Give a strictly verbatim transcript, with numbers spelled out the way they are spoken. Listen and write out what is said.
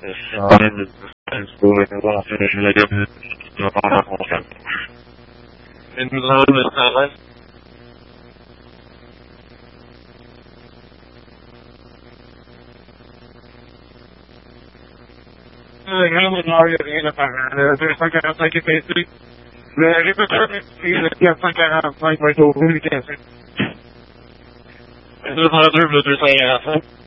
En de sala. Dejamos la audio de la página de esta cara sai que fez le ripetere che sta cara sai questo unico che è. È stato fatto per tutti i